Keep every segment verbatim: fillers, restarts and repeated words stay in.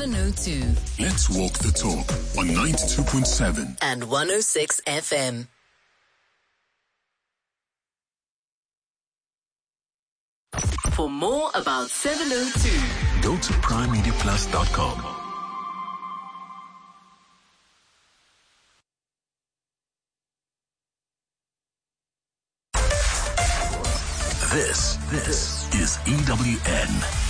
seven oh two. Let's walk the talk on ninety-two point seven and one oh six F M. For more about seven oh two, go to prime media plus dot com. This, this is E W N.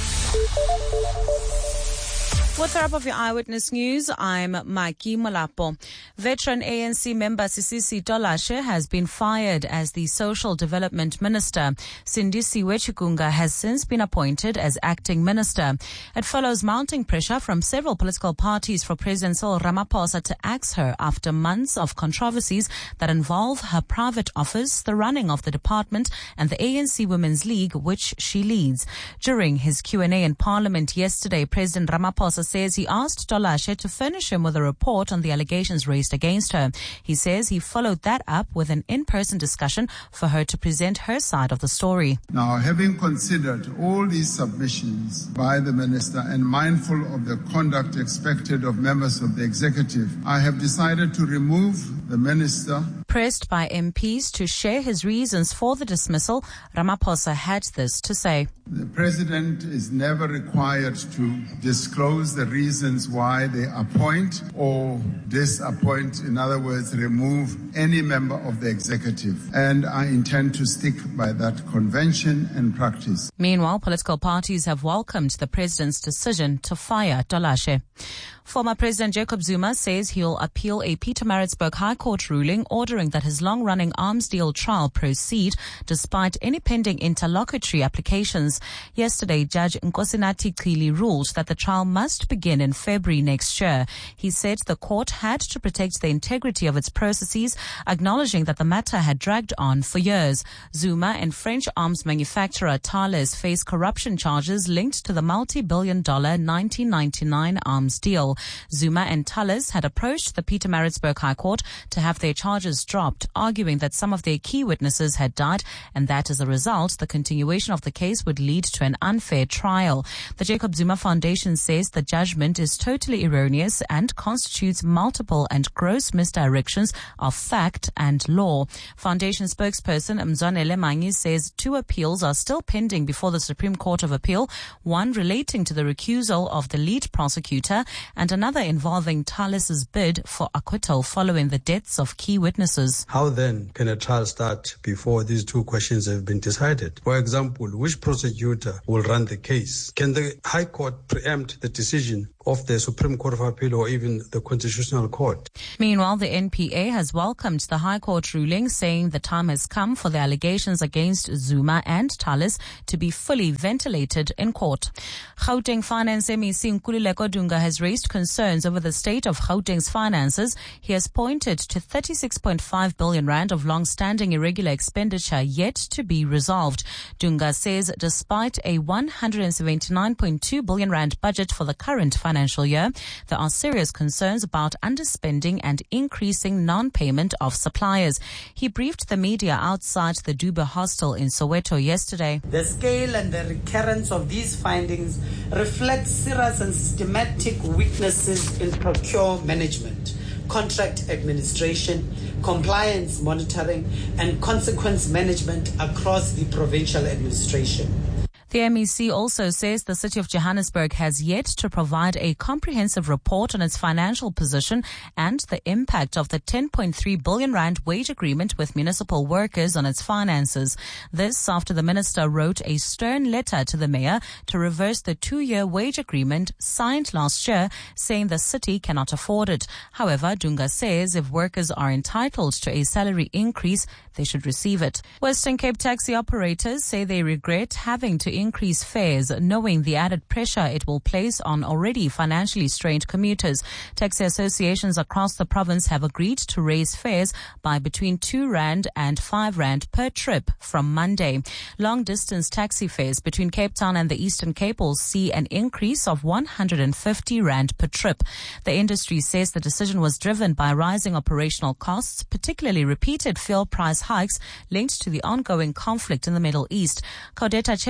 What's up of your Eyewitness News? I'm Mikey Molapo. Veteran A N C member Sisisi Tolashe has been fired as the Social Development Minister. Sindisiwe Chikunga has since been appointed as acting minister. It follows mounting pressure from several political parties for President Cyril Ramaphosa to axe her after months of controversies that involve her private office, the running of the department, and the A N C Women's League, which she leads. During his Q and A in Parliament yesterday, President Ramaphosa says he asked Tolashe to furnish him with a report on the allegations raised against her. He says he followed that up with an in-person discussion for her to present her side of the story. Now, having considered all these submissions by the minister and mindful of the conduct expected of members of the executive, I have decided to remove the minister. Pressed by M Ps to share his reasons for the dismissal, Ramaphosa had this to say. The president is never required to disclose the reasons why they appoint or disappoint, in other words, remove any member of the executive. And I intend to stick by that convention and practice. Meanwhile, political parties have welcomed the president's decision to fire Tolashe. Former President Jacob Zuma says he'll appeal a Pietermaritzburg High Court ruling ordering that his long-running arms deal trial proceed despite any pending interlocutory applications. Yesterday, Judge Nkosinathi Chili ruled that the trial must begin in February next year. He said the court had to protect the integrity of its processes, acknowledging that the matter had dragged on for years. Zuma and French arms manufacturer Thales face corruption charges linked to the multi-billion dollar nineteen ninety-nine arms deal. Zuma and Thales had approached the Pietermaritzburg High Court to have their charges dropped, arguing that some of their key witnesses had died and that as a result, the continuation of the case would lead to an unfair trial. The Jacob Zuma Foundation says the judgment is totally erroneous and constitutes multiple and gross misdirections of fact and law. Foundation spokesperson Mzwanele Manyi says two appeals are still pending before the Supreme Court of Appeal, one relating to the recusal of the lead prosecutor and another involving Thales's bid for acquittal following the deaths of key witnesses. How then can a trial start before these two questions have been decided? For example, which prosecutor will run the case? Can the High Court preempt the decision of the Supreme Court of Appeal or even the Constitutional Court? Meanwhile, the N P A has welcomed the High Court ruling, saying the time has come for the allegations against Zuma and Thales to be fully ventilated in court. Gauteng Finance M E C Nkululeko Dunga has raised concerns over the state of Gauteng's finances. He has pointed to thirty-six point five billion rand of long-standing irregular expenditure yet to be resolved. Dunga says despite a one hundred seventy-nine point two billion rand budget for the current financial year, there are serious concerns about underspending and increasing non-payment of suppliers. He briefed the media outside the Dube hostel in Soweto yesterday. The scale and the recurrence of these findings reflect serious and systematic weaknesses in procure management, contract administration, compliance monitoring, and consequence management across the provincial administration. The M E C also says the City of Johannesburg has yet to provide a comprehensive report on its financial position and the impact of the ten point three billion rand wage agreement with municipal workers on its finances. This after the minister wrote a stern letter to the mayor to reverse the two-year wage agreement signed last year, saying the city cannot afford it. However, Dunga says if workers are entitled to a salary increase, they should receive it. Western Cape taxi operators say they regret having to increase fares, knowing the added pressure it will place on already financially strained commuters. Taxi associations across the province have agreed to raise fares by between two rand and five rand per trip from Monday. Long-distance taxi fares between Cape Town and the Eastern Cape will see an increase of one hundred fifty rand per trip. The industry says the decision was driven by rising operational costs, particularly repeated fuel price hikes linked to the ongoing conflict in the Middle East. Codeta chairperson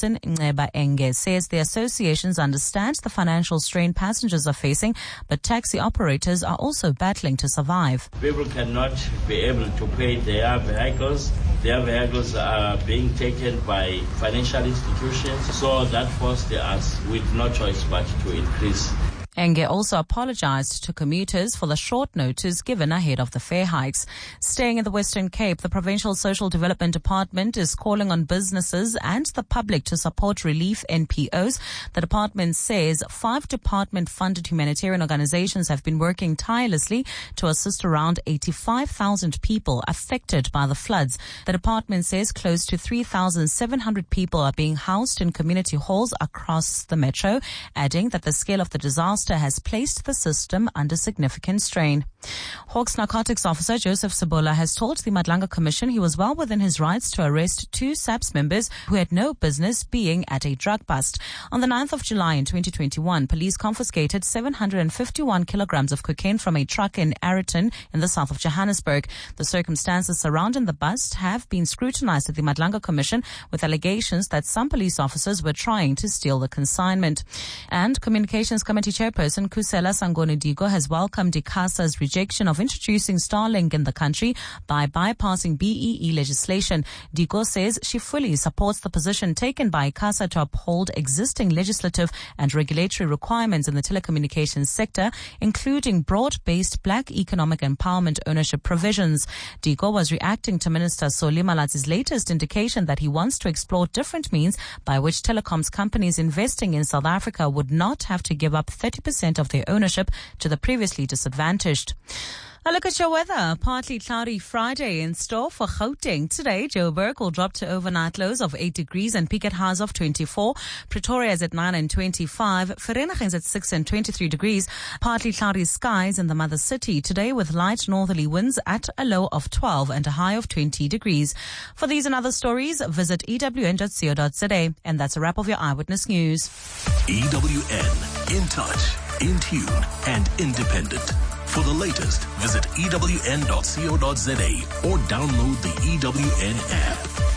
chairperson Nceba Enge says the associations understand the financial strain passengers are facing, but taxi operators are also battling to survive. People cannot be able to pay their vehicles. Their vehicles are being taken by financial institutions, so that forced us with no choice but to increase. Enge also apologized to commuters for the short notice given ahead of the fare hikes. Staying in the Western Cape, the Provincial Social Development Department is calling on businesses and the public to support relief N P Os. The department says five department-funded humanitarian organizations have been working tirelessly to assist around eighty-five thousand people affected by the floods. The department says close to three thousand seven hundred people are being housed in community halls across the metro, adding that the scale of the disaster has placed the system under significant strain. Hawks narcotics officer Joseph Sabola has told the Madlanga Commission he was well within his rights to arrest two S A P S members who had no business being at a drug bust. On the ninth of July in twenty twenty-one, police confiscated seven hundred fifty-one kilograms of cocaine from a truck in Ayrton in the south of Johannesburg. The circumstances surrounding the bust have been scrutinized at the Madlanga Commission, with allegations that some police officers were trying to steal the consignment. And Communications Committee Chairperson Kusela Sangoni Digo has welcomed ICASA's rejection of introducing Starlink in the country by bypassing B E E legislation. Digo says she fully supports the position taken by ICASA to uphold existing legislative and regulatory requirements in the telecommunications sector, including broad-based black economic empowerment ownership provisions. Digo was reacting to Minister Solly Malatsi's latest indication that he wants to explore different means by which telecoms companies investing in South Africa would not have to give up thirty percent of their ownership to the previously disadvantaged. A look at your weather. Partly cloudy Friday in store for Gauteng. Today, Joburg will drop to overnight lows of eight degrees and peak at highs of twenty-four. Pretoria is at nine and twenty-five. Vereeniging is at six and twenty-three degrees. Partly cloudy skies in the mother city today with light northerly winds at a low of twelve and a high of twenty degrees. For these and other stories, visit E W N dot co dot za. And that's a wrap of your Eyewitness News. E W N, in touch, in tune, and independent. For the latest, visit E W N dot co dot za or download the E W N app.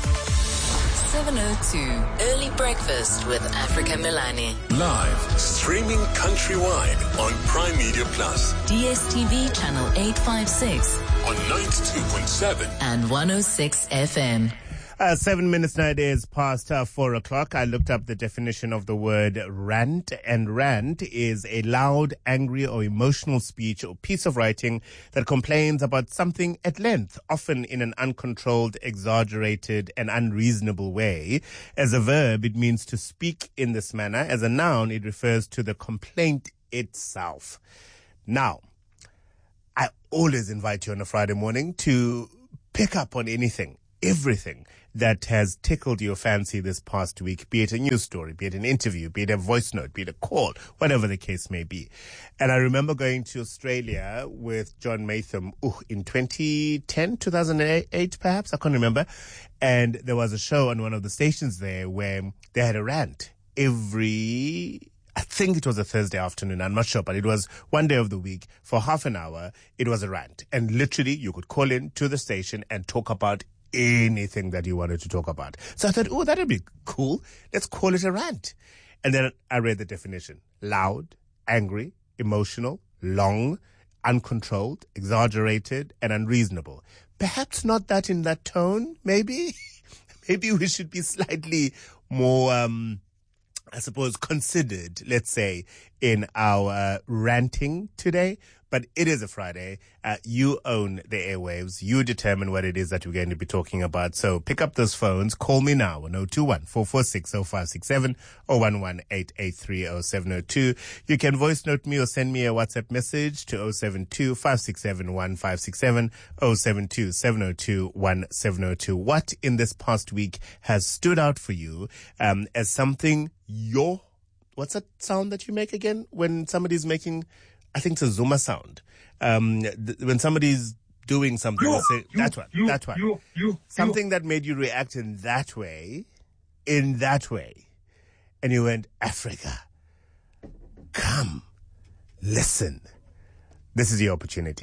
seven oh two Early Breakfast with Africa Milani. Live, streaming countrywide on Prime Media Plus. D S T V channel eight fifty-six On ninety-two point seven and one oh six F M. Uh, seven minutes now, it is past uh, four o'clock. I looked up the definition of the word rant, and rant is a loud, angry, or emotional speech or piece of writing that complains about something at length, often in an uncontrolled, exaggerated, and unreasonable way. As a verb, it means to speak in this manner. As a noun, it refers to the complaint itself. Now, I always invite you on a Friday morning to pick up on anything, everything that has tickled your fancy this past week, be it a news story, be it an interview, be it a voice note, be it a call, whatever the case may be. And I remember going to Australia with John Matham ooh, in twenty ten, two thousand eight perhaps, I can't remember. And there was a show on one of the stations there where they had a rant every... I think it was a Thursday afternoon, I'm not sure, but it was one day of the week. For half an hour, it was a rant. And literally, you could call in to the station and talk about anything that you wanted to talk about. So I thought, oh, that'd be cool. Let's call it a rant. And then I read the definition. Loud, angry, emotional, long, uncontrolled, exaggerated, and unreasonable. Perhaps not that in that tone, maybe. Maybe we should be slightly more... um I suppose, considered, let's say, in our uh, ranting today. But it is a Friday. Uh, you own the airwaves. You determine what it is that we're going to be talking about. So pick up those phones. Call me now on oh two one, four four six, oh five six seven or one one eight eight three oh seven oh two. You can voice note me or send me a WhatsApp message to oh seven two, five six seven, one five six seven, oh seven two, seven oh two, one seven oh two. What in this past week has stood out for you um, as something your... What's that sound that you make again when somebody's making... I think it's a Zuma sound. Um, th- when somebody's doing something, you, say, you, that one, you, that one. You, you, something you. That made you react in that way, in that way. And you went, Africa, come, listen. This is your opportunity.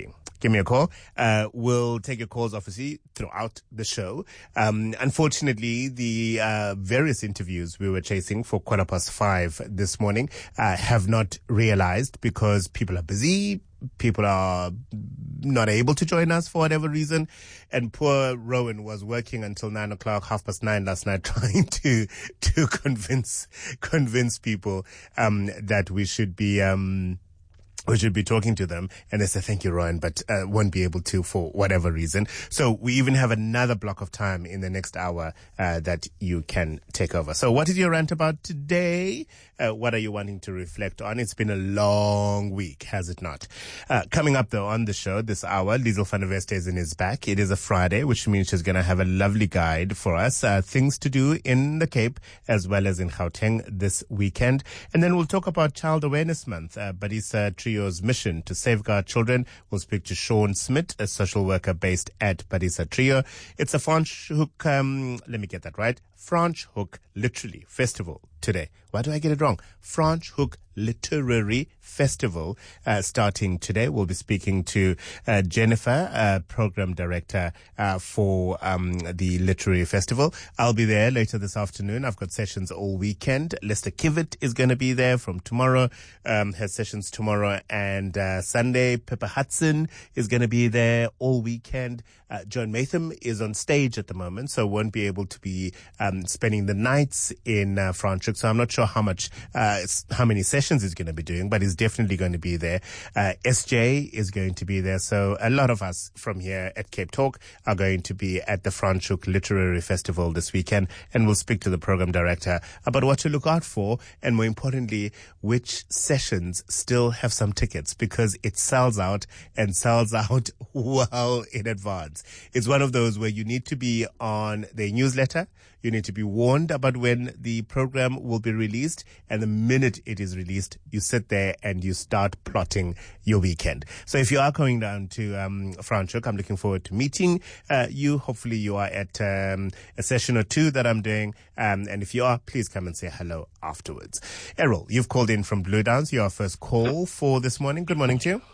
give me a call. Uh, we'll take your calls, obviously, throughout the show. Um, unfortunately, the uh, various interviews we were chasing for quarter past five this morning uh, have not realized because people are busy. People are not able to join us for whatever reason. And poor Rowan was working until nine o'clock, half past nine last night, trying to, to convince, convince people, um, that we should be, um, we should be talking to them. And they said, thank you, Rowan, but uh, won't be able to for whatever reason. So we even have another block of time in the next hour uh, that you can take over. So what is your rant about today? Uh, what are you wanting to reflect on? It's been a long week, has it not? Uh, coming up, though, on the show this hour, Liesl van der Westhuizen is back. It is a Friday, which means she's going to have a lovely guide for us. Uh, things to do in the Cape as well as in Gauteng this weekend. And then we'll talk about Child Awareness Month. Uh, Badisa Trio's mission to safeguard children. We'll speak to Sean Smith, a social worker based at Badisa Trio. It's a Franschhoek, um, let me get that right, Franschhoek Literary Festival today. Why do I get it wrong? Franschhoek Literary Festival uh, starting today. We'll be speaking to uh, Jennifer, uh, program director uh, for um, the Literary Festival. I'll be there later this afternoon. I've got sessions all weekend. Lester Kivett is going to be there from tomorrow, um, has sessions tomorrow and uh, Sunday. Pippa Hudson is going to be there all weekend. Uh, Joan Matham is on stage at the moment, so won't be able to be um, spending the nights in uh, Franschhoek. So I'm not sure how much, uh, how many sessions he's going to be doing, but he's definitely going to be there. Uh, S J is going to be there. So a lot of us from here at Cape Talk are going to be at the Franschhoek Literary Festival this weekend, and we'll speak to the program director about what to look out for, and more importantly, which sessions still have some tickets, because it sells out and sells out well in advance. It's one of those where you need to be on their newsletter. You need to be warned about when the program will be released. And the minute it is released, you sit there and you start plotting your weekend. So if you are going down to um, Franschhoek, I'm looking forward to meeting uh, you. Hopefully you are at um, a session or two that I'm doing. Um, and if you are, please come and say hello afterwards. Errol, you've called in from Blue Downs. Your first call for this morning. Good morning to you.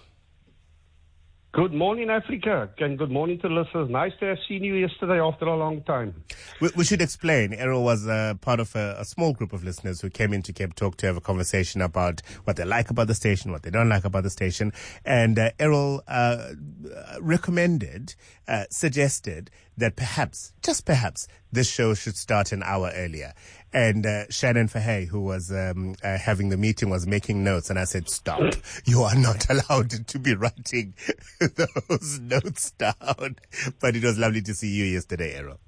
Good morning, Africa, and good morning to listeners. Nice to have seen you yesterday after a long time. We, we should explain. Errol was uh, part of a, a small group of listeners who came into Cape Talk to have a conversation about what they like about the station, what they don't like about the station. And uh, Errol uh, recommended, uh, suggested that perhaps, just perhaps, this show should start an hour earlier. And uh, Shannon Fahey, who was um, uh, having the meeting, was making notes. And I said, stop. You are not allowed to be writing those notes down. But it was lovely to see you yesterday, Errol.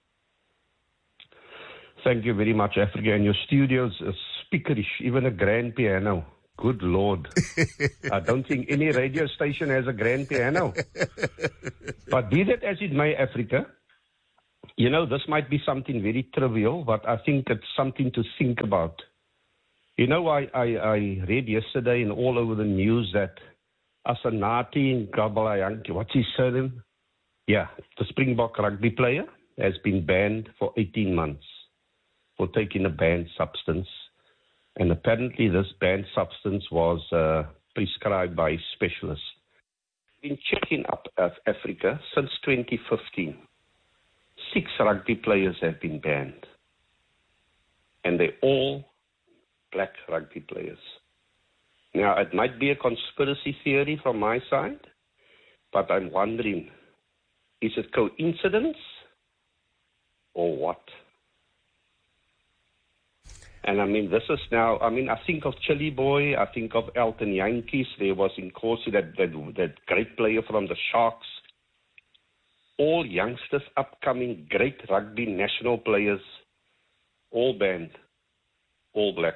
Thank you very much, Africa. And your studios are speakerish, even a grand piano. Good Lord. I don't think any radio station has a grand piano. But be that as it may, Africa, you know, this might be something very trivial, but I think it's something to think about. You know, I, I, I read yesterday and all over the news that Asanati Gabalayang, what's his surname? Yeah, the Springbok rugby player has been banned for eighteen months for taking a banned substance. And apparently this banned substance was uh, prescribed by specialists. Been checking up Africa since twenty fifteen. Six rugby players have been banned. And they're all black rugby players. Now, it might be a conspiracy theory from my side, but I'm wondering, is it coincidence or what? And I mean, this is now, I mean, I think of Chili Boy, I think of Elton Yankees. There was in Corsi that, that, that great player from the Sharks. All youngsters, upcoming great rugby national players, all banned, all black.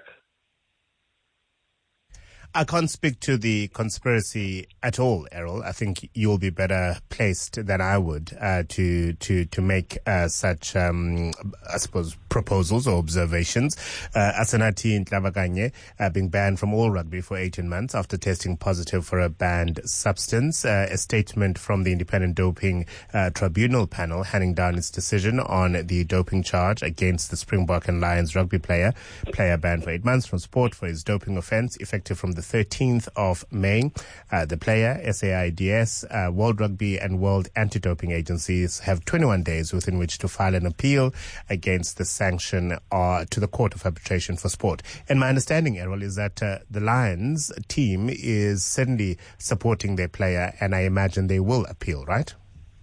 I can't speak to the conspiracy at all, Errol. I think you'll be better placed than I would uh, to to to make uh, such, um, I suppose, proposals or observations. Uh, Asanati Ntlabakanye uh, being banned from all rugby for eighteen months after testing positive for a banned substance. Uh, a statement from the Independent Doping uh, Tribunal panel handing down its decision on the doping charge against the Springbok and Lions rugby player. Player banned for eight months from sport for his doping offence, effective from the thirteenth of May. Uh, the player, S A I D S, uh, World Rugby and World Anti-Doping Agencies have twenty-one days within which to file an appeal against the sanction uh, to the Court of Arbitration for Sport. And my understanding, Errol, is that uh, the Lions team is certainly supporting their player, and I imagine they will appeal, right?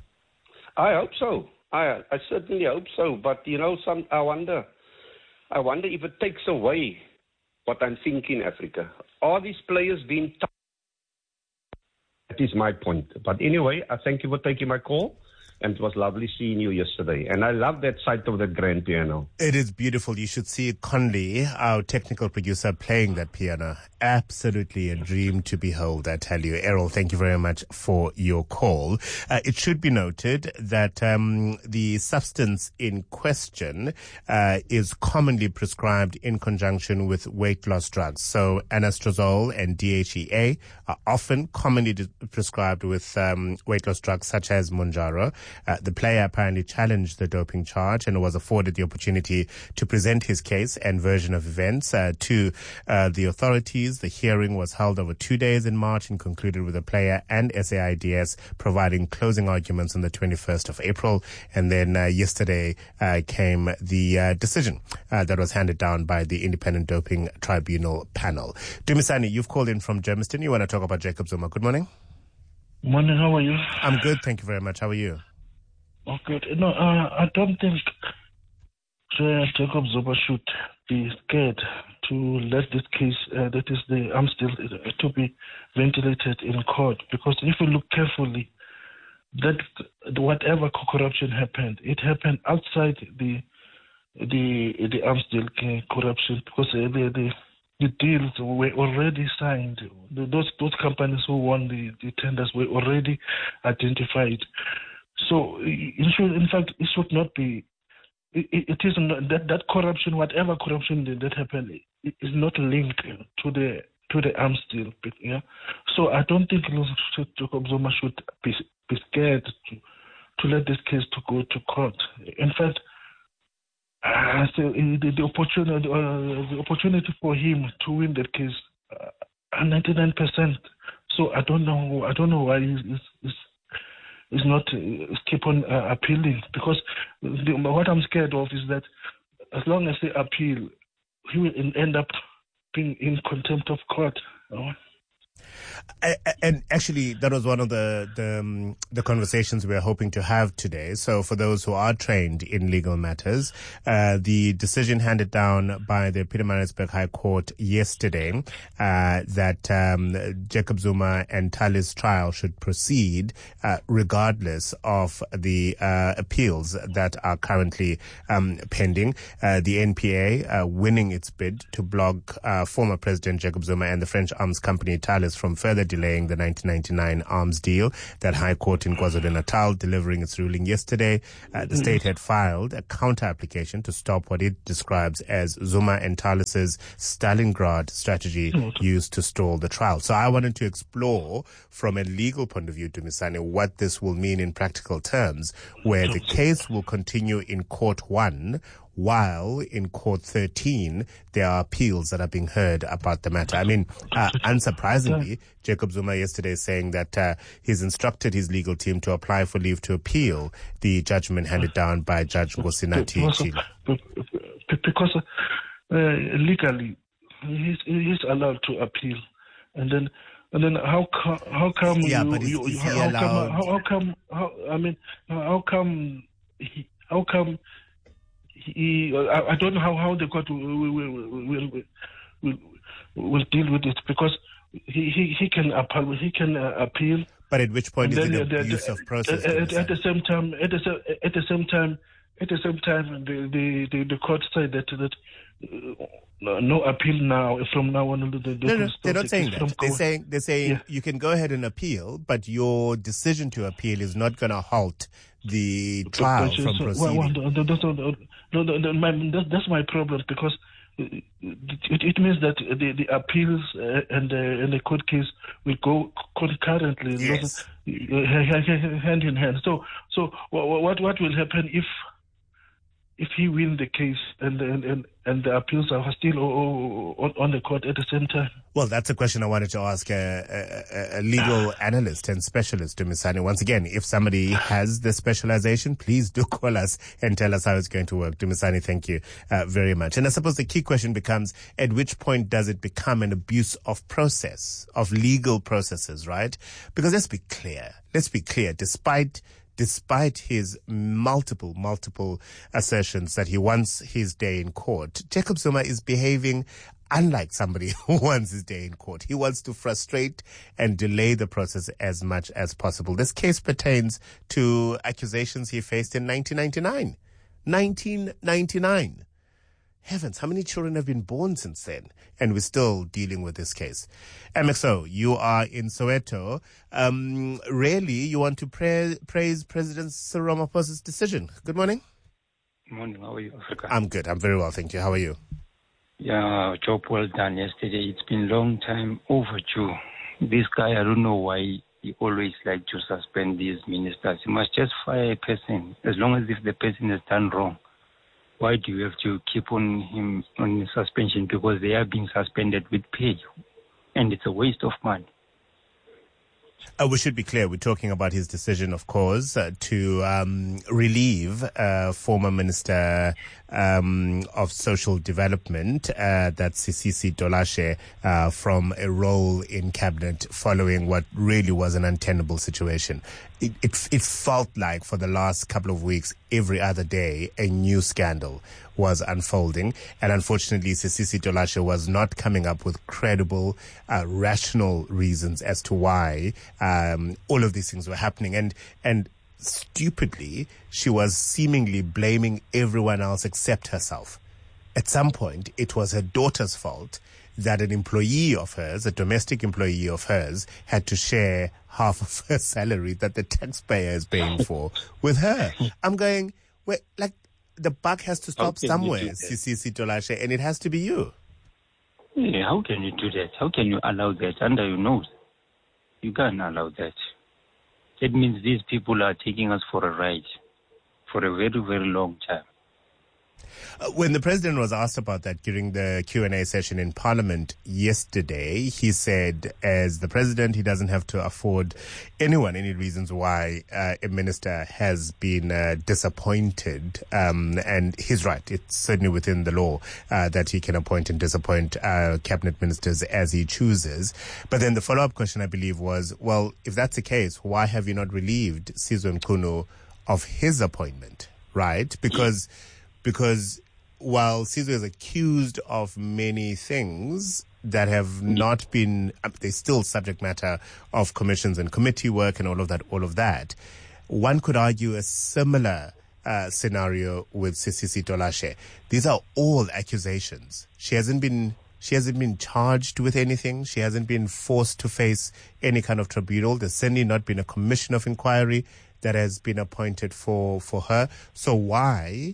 I hope so. I, I certainly hope so. But, you know, some I wonder, I wonder if it takes away what I'm thinking, Africa. Are these players being tough? That is my point. But anyway, I thank you for taking my call. And it was lovely seeing you yesterday. And I love that side of the grand piano. It is beautiful. You should see Conley, our technical producer, playing that piano. Absolutely a dream to behold, I tell you. Errol, thank you very much for your call. Uh, it should be noted that um, the substance in question uh, is commonly prescribed in conjunction with weight loss drugs. So anastrozole and D H E A are often commonly de- prescribed with um, weight loss drugs such as Mounjaro. Uh, the player apparently challenged the doping charge and was afforded the opportunity to present his case and version of events uh, to uh, the authorities. The hearing was held over two days in March and concluded with the player and S A I D S providing closing arguments on the twenty-first of April. And then uh, yesterday uh, came the uh, decision uh, that was handed down by the Independent Doping Tribunal panel. Dumisani, you've called in from Germiston. You want to talk about Jacob Zuma. Good morning. Morning, how are you? I'm good, thank you very much. How are you? Oh, good. No, uh, I don't think uh, Jacob Zuma should be scared to let this case, uh, that is the Amstel, uh, to be ventilated in court. Because if you look carefully, that whatever corruption happened, it happened outside the the the Amstel corruption, because uh, the, the the deals were already signed. Those those companies who won the, the tenders were already identified. So, in, should, in fact, it should not be. It, it is not, that that corruption, whatever corruption that, that happened, it is not linked to the to the arms deal. Yeah. So I don't think Jacob Zuma should be be scared to to let this case to go to court. In fact, uh, so the, the opportunity uh, the opportunity for him to win that case, uh, ninety-nine percent. So I don't know. I don't know why he's. he's is not uh, keep on uh, appealing, because the, what I'm scared of is that as long as they appeal, he will end up being in contempt of court. You know? And actually, that was one of the the, um, the conversations we are hoping to have today. So for those who are trained in legal matters, uh, the decision handed down by the Pietermaritzburg High Court yesterday uh, that um, Jacob Zuma and Tali's trial should proceed uh, regardless of the uh, appeals that are currently um, pending. Uh, the N P A uh, winning its bid to block uh, former President Jacob Zuma and the French arms company Thales from further delaying the nineteen ninety-nine arms deal. That High Court in KwaZulu-Natal delivering its ruling yesterday. Uh, the state had filed a counter application to stop what it describes as Zuma and Thales's Stalingrad strategy used to stall the trial. So I wanted to explore from a legal point of view, Dumisani, what this will mean in practical terms, where the case will continue in court one, while in court thirteen, there are appeals that are being heard about the matter. I mean, uh, unsurprisingly, Jacob Zuma yesterday saying that uh, he's instructed his legal team to apply for leave to appeal the judgment handed down by Judge Nkosinathi Chile. Because uh, legally, he's, he's allowed to appeal. And then And then how come? How come? Yeah, you, but is, you, is he how, allowed? Come, how, how come? How I mean, how come? He, how come? He, I, I don't know how, how the court will will, will, will, will, will deal with it, because he, he, he can appeal. He can uh, appeal. But at which point and is then, it abuse of process? At, at, at the same time, at the, at the same time, at the same time, the the, the, the court said that that. Uh, No appeal now. From now on, the, the no, no, they're not saying that. They're court. saying they're saying Yeah. you can go ahead and appeal, but your decision to appeal is not going to halt the trial But, uh, from so, proceeding. Well, well, that's, no, no, no, my, that's, that's my problem, because it, it means that the, the appeals uh, and, the, and the court case will go concurrently, Yes. hand in hand. So, so what what what will happen if if he wins the case and and, and, and the appeals are still on, on the court at the same time? Well, that's a question I wanted to ask a, a, a legal analyst and specialist, Dumisani. Once again, if somebody has the specialization, please do call us and tell us how it's going to work. Dumisani, thank you uh, very much. And I suppose the key question becomes, at which point does it become an abuse of process, of legal processes, right? Because let's be clear, let's be clear, despite Despite his multiple, multiple assertions that he wants his day in court, Jacob Zuma is behaving unlike somebody who wants his day in court. He wants to frustrate and delay the process as much as possible. This case pertains to accusations he faced in nineteen ninety-nine. nineteen ninety-nine. Heavens, how many children have been born since then? And we're still dealing with this case. M X O, you are in Soweto. Um, really, you want to pra- praise President Cyril Ramaphosa's decision. Good morning. Good morning. How are you, Africa? I'm good. I'm very well, thank you. How are you? Yeah, job well done yesterday. It's been a long time overdue. This guy, I don't know why he always like to suspend these ministers. He must just fire a person, as long as if the person has done wrong. Why do you have to keep on him on suspension? Because they are being suspended with pay, and it's a waste of money. Uh, we should be clear. We're talking about his decision, of course, uh, to um, relieve uh, former Minister um, of Social Development, uh, that's Sisisi Dolashe, uh, from a role in cabinet following what really was an untenable situation. It, it, it felt like for the last couple of weeks, every other day, a new scandal was unfolding. And unfortunately, Sisisi Dolashe was not coming up with credible, uh, rational reasons as to why um, all of these things were happening. And, and stupidly, she was seemingly blaming everyone else except herself. At some point, it was her daughter's fault that an employee of hers, a domestic employee of hers, had to share half of her salary that the taxpayer is paying for with her. I'm going, wait, like, the buck has to stop somewhere, Sisisi Dolashe, and it has to be you. Yeah, how can you do that? How can you allow that under your nose? You can't allow that. That means these people are taking us for a ride for a very, very long time. Uh, when the president was asked about that during the Q and A session in Parliament yesterday, he said, as the president, he doesn't have to afford anyone any reasons why uh, a minister has been uh, disappointed. Um, and he's right. It's certainly within the law uh, that he can appoint and disappoint uh, cabinet ministers as he chooses. But then the follow-up question, I believe, was, well, if that's the case, why have you not relieved Sizwe Mchunu of his appointment, right? Because... Because while Sizwe is accused of many things that have not been, they're still subject matter of commissions and committee work and all of that, all of that, one could argue a similar uh, scenario with Sisisi Dolashe. These are all accusations. She hasn't been, she hasn't been charged with anything. She hasn't been forced to face any kind of tribunal. There's certainly not been a commission of inquiry that has been appointed for, for her. So why...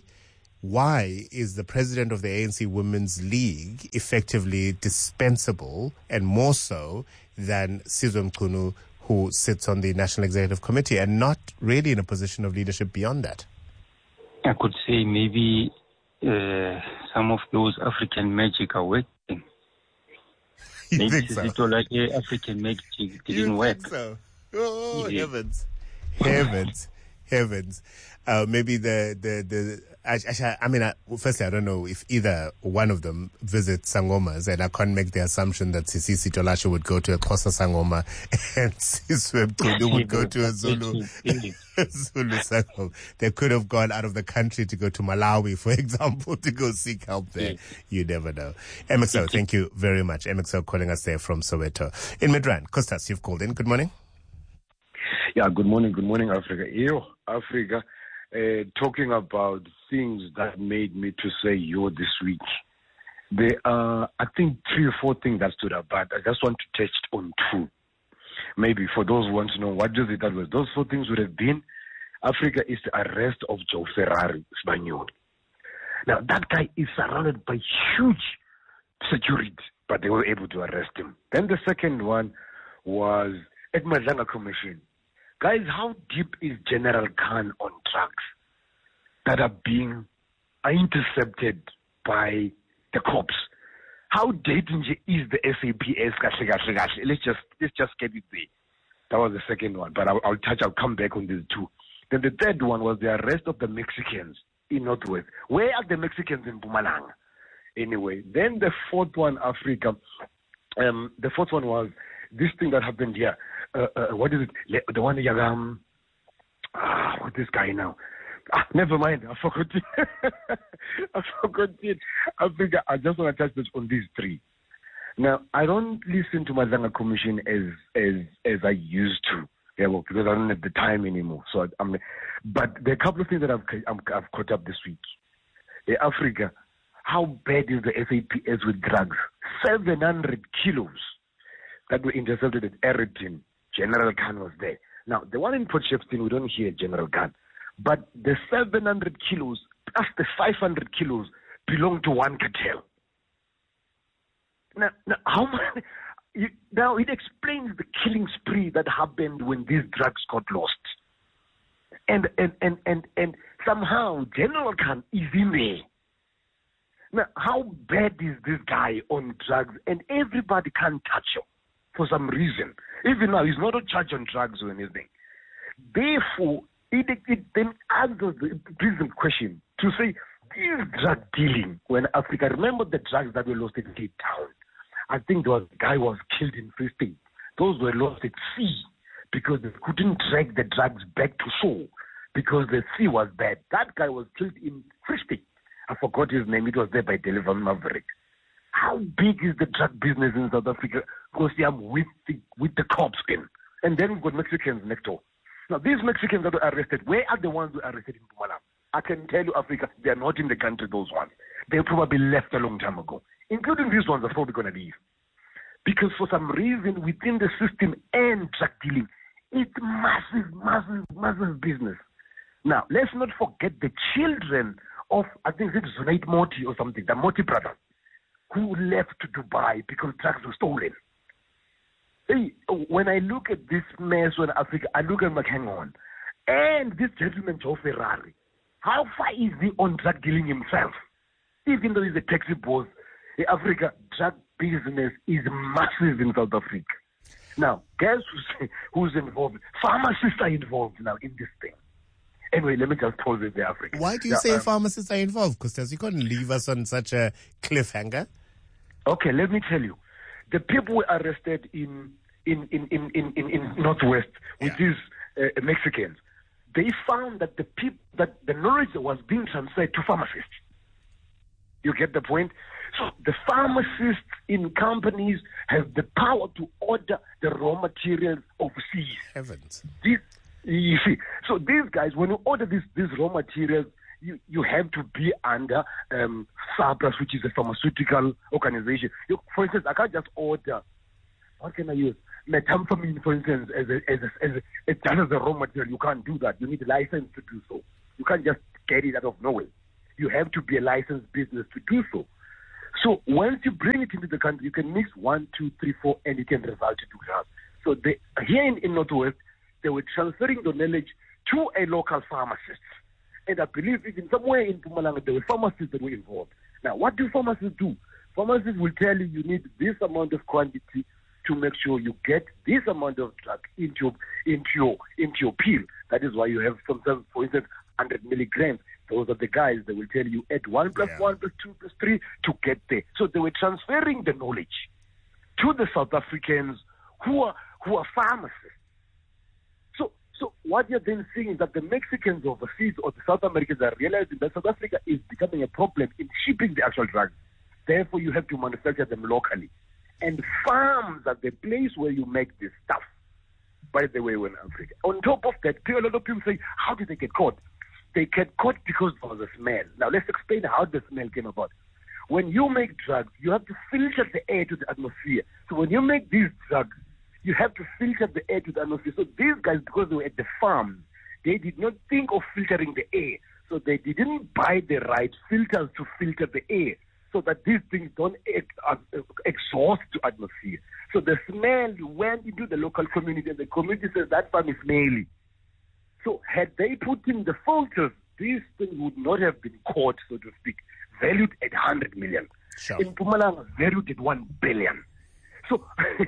Why is the president of the A N C Women's League effectively dispensable, and more so than Sizwe Mchunu, who sits on the National Executive Committee and not really in a position of leadership beyond that? I could say maybe uh, some of those African magic are working. You maybe think so? It's like African magic didn't you work. Think so? Oh, Yeah. heavens. Heavens. Heavens. Uh, maybe the, the, the, Actually, I mean, I, firstly, I don't know if either one of them visits Sangomas, and I can't make the assumption that Sisisi Dolashe would go to a Xhosa Sangoma and Sizwe Mchunu would go to a Zulu, Zulu Sangoma. They could have gone out of the country to go to Malawi, for example, to go seek help there. You never know. M X O, thank you very much. M X O calling us there from Soweto. In Midrand, Kostas, you've called in. Good morning. Yeah, good morning. Good morning, Africa. Yo, Africa. Uh, talking about things that made me to say yo this week. There are, I think, three or four things that stood out, but I just want to touch on two. Maybe for those who want to know what does it that was. Those four things would have been, Africa is the arrest of Joe Ferrari, Spaniel. Now, that guy is surrounded by huge security, but they were able to arrest him. Then the second one was at Madlanga Commission. Guys, how deep is General Khan on drugs that are being are intercepted by the cops. How dating is the S A P S? Let's just let's just get it there. That was the second one, but I'll, I'll touch. I'll come back on these two. Then the third one was the arrest of the Mexicans in Northwest. Where are the Mexicans in Mpumalanga? Anyway, then the fourth one, Africa. Um, the fourth one was this thing that happened here. Uh, uh, what is it? The one um, ah, what this guy now? Ah, never mind. I forgot it. I forgot it. Africa. I just want to touch this on these three. Now, I don't listen to Mazanga Commission as as as I used to, yeah, well, because I don't have the time anymore. So, I, I'm. But there are a couple of things that I've I'm, I've caught up this week. In Africa, how bad is the S A P S with drugs? Seven hundred kilos that were intercepted at Eriton. General Khan was there. Now, the one in Port Shepstone, we don't hear General Khan. But the seven hundred kilos plus the five hundred kilos belong to one cartel. Now, now, how much, you, now it explains the killing spree that happened when these drugs got lost. And and, and, and, and somehow General Khan is in there. Now, how bad is this guy on drugs? And everybody can't touch him for some reason. Even now, he's not a charge on drugs or anything. Therefore, it, it then answers the present question to say, this drug dealing, when Africa, remember the drugs that were lost in Cape Town? I think there was a guy who was killed in Free State. Those were lost at sea because they couldn't drag the drugs back to shore because the sea was bad. That guy was killed in Free State. I forgot his name. It was there by Deliver Maverick. How big is the drug business in South Africa? Because I'm with the, with the cops in. And then we've got Mexicans next door. Now, these Mexicans that were arrested, where are the ones who were arrested in Mpumalanga? I can tell you, Africa, they are not in the country, those ones. They probably left a long time ago. Including these ones are probably going to leave. Because for some reason, within the system and drug dealing, it's massive, massive, massive business. Now, let's not forget the children of, I think it's Zunaid Moti or something, the Moti brother, who left to Dubai because drugs were stolen. Hey, when I look at this mess in Africa, I look at like, hang on. And this gentleman, Joe Ferrari, how far is he on drug dealing himself? Even though he's a taxi boss, in Africa, drug business is massive in South Africa. Now, guess who's, who's involved? Pharmacists are involved now in this thing. Anyway, let me just pause it there, Africa. Why do you yeah, say um, pharmacists are involved? Because you couldn't leave us on such a cliffhanger. Okay, let me tell you. The people were arrested in in in in in, in, in Northwest with yeah. these uh, Mexicans. They found that the people that the knowledge was being transferred to pharmacists. You get the point? So the pharmacists in companies have the power to order the raw materials overseas. Heavens. This, you see, so these guys, when you order these these raw materials, you, you have to be under um, SAHPRA, which is a pharmaceutical organization. You, for instance, I can't just order, what can I use? Methamphetamine, for instance, as a, as a, as a, as just as a raw material. You can't do that. You need a license to do so. You can't just get it out of nowhere. You have to be a licensed business to do so. So once you bring it into the country, you can mix one, two, three, four, and it can result into drugs. So they, here in, in Northwest, they were transferring the knowledge to a local pharmacist. And I believe even somewhere in Mpumalanga, there were pharmacists that were involved. Now, what do pharmacists do? Pharmacists will tell you you need this amount of quantity to make sure you get this amount of drug into your, into your, into your pill. That is why you have sometimes, for instance, one hundred milligrams. Those are the guys that will tell you add one plus yeah. one plus two plus three to get there. So they were transferring the knowledge to the South Africans who are who are pharmacists. So so what you're then seeing is that the Mexicans overseas or the South Americans are realizing that South Africa is becoming a problem in shipping the actual drugs. Therefore, you have to manufacture them locally. And farms are the place where you make this stuff, by the way, in Africa. On top of that, a lot of people say, how did they get caught? They get caught because there was a smell. Now, let's explain how the smell came about. When you make drugs, you have to filter the air to the atmosphere. So when you make these drugs, you have to filter the air to the atmosphere. So these guys, because they were at the farm, they did not think of filtering the air. So they didn't buy the right filters to filter the air so that these things don't ex- uh, exhaust to atmosphere. So the smell went into the local community, and the community says that farm is smelly. So had they put in the filters these things would not have been caught, so to speak, valued at one hundred million. Sure. In Mpumalanga, valued at one billion. So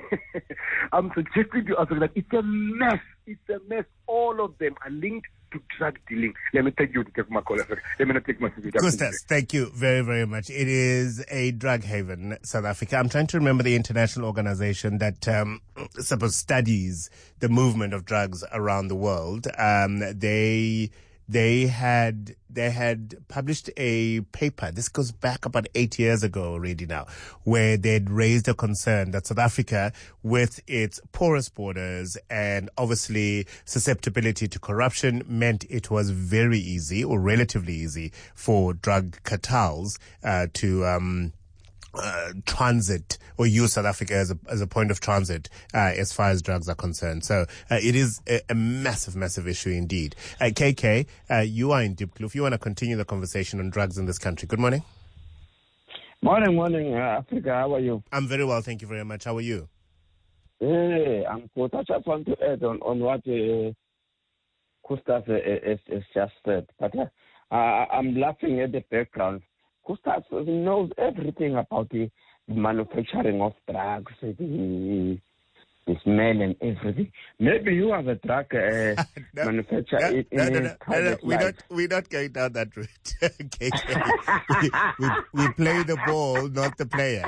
I'm suggesting to us that it's a mess. It's a mess. All of them are linked to drug dealing. Let me take you to take my call. Let me not take my Gustas, thank you very, very much. It is a drug haven, South Africa. I'm trying to remember the international organization that um, suppose studies the movement of drugs around the world. Um, they they had they had published a paper. This goes back about eight years ago already now, where they'd raised a concern that South Africa, with its porous borders and obviously susceptibility to corruption, meant it was very easy or relatively easy for drug cartels uh, to um, uh, transit or use South Africa as a as a point of transit uh, as far as drugs are concerned. So uh, it is a, a massive, massive issue indeed. Uh, K K, uh, you are in Diepkloof. You want to continue the conversation on drugs in this country. Good morning. Morning, morning, uh, Africa. How are you? I'm very well, thank you very much. How are you? Hey, I'm good. I just want to add on, on what uh, Gustas uh, has, has just said. But uh, I'm laughing at the background. Gustas knows everything about the manufacturing of drugs, the, the smell and everything. Maybe you have a drug uh, no, manufacturer no, in, no, in no, no, no, no. We're not, we're not going down that route. Okay, we, we, we play the ball, not the player.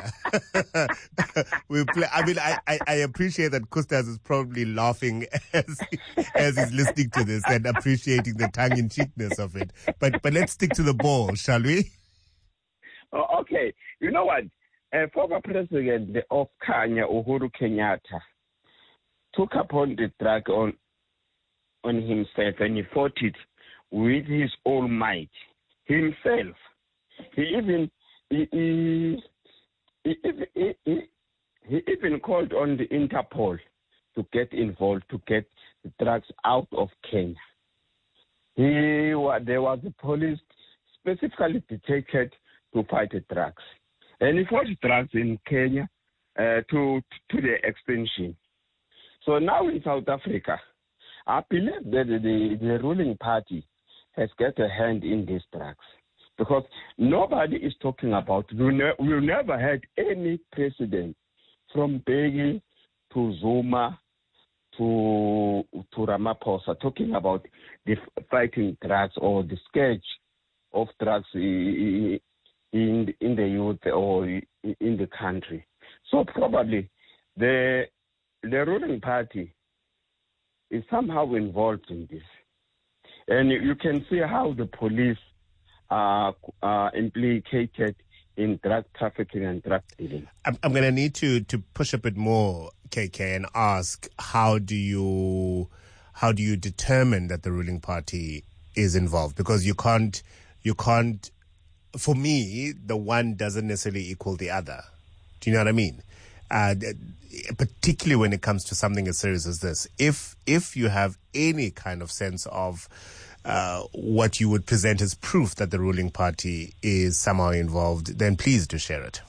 we play. I mean, I, I, I appreciate that Gustas is probably laughing as as he's listening to this and appreciating the tongue-in-cheekness of it. But but let's stick to the ball, shall we? Oh, okay. You know what? Uh, former President of Kenya, Uhuru Kenyatta, took upon the drug on on himself and he fought it with his own might himself. He even he, he, he, he, he, he even called on the Interpol to get involved to get the drugs out of Kenya. He there was a police specifically detected to fight the drugs, and he fought drugs in Kenya uh, to to the extension. So now in South Africa, I believe that the, the ruling party has got a hand in these drugs because nobody is talking about. We ne- we've never had any president from Begi to Zuma to to Ramaphosa talking about the fighting drugs or the scourge of drugs in in the youth or in the country. So probably the the ruling party is somehow involved in this. And you can see how the police are, are implicated in drug trafficking and drug dealing. I'm, I'm going to need to, to push a bit more, K K, and ask how do you how do you determine that the ruling party is involved? Because you can't you can't. For me, the one doesn't necessarily equal the other. Do you know what I mean? Uh, particularly when it comes to something as serious as this. If if you have any kind of sense of uh, what you would present as proof that the ruling party is somehow involved, then please do share it.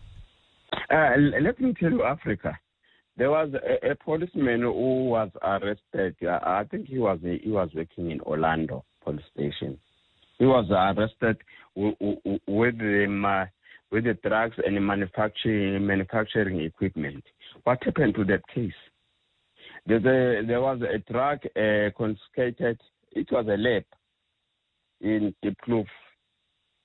Uh, let me tell you, Africa. There was a, a policeman who was arrested. I think he was he was working in Orlando police station. He was arrested with, with the with the drugs and the manufacturing manufacturing equipment. What happened to that case? There, there was a drug uh, confiscated. It was a lab in Diepkloof